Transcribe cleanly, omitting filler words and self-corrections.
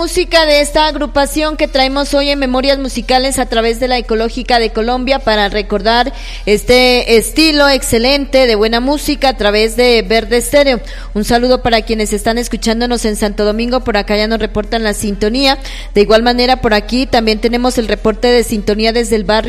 Música de esta agrupación que traemos hoy en Memorias Musicales a través de la Ecológica de Colombia para recordar este estilo excelente de buena música a través de Verde Estéreo. Un saludo para quienes están escuchándonos en Santo Domingo, por acá ya nos reportan la sintonía. De igual manera por aquí también tenemos el reporte de sintonía desde el barrio